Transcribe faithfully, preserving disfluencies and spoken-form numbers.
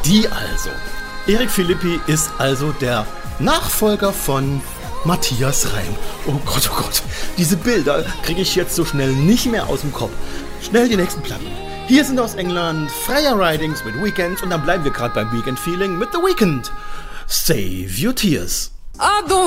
Die also. Eric Philippi ist also der Nachfolger von Matthias Reim. Oh Gott, oh Gott. Diese Bilder kriege ich jetzt so schnell nicht mehr aus dem Kopf. Schnell die nächsten Platten. Hier sind aus England Freya Ridings mit Weekends und dann bleiben wir gerade beim Weekend-Feeling mit The Weeknd. Save Your Tears.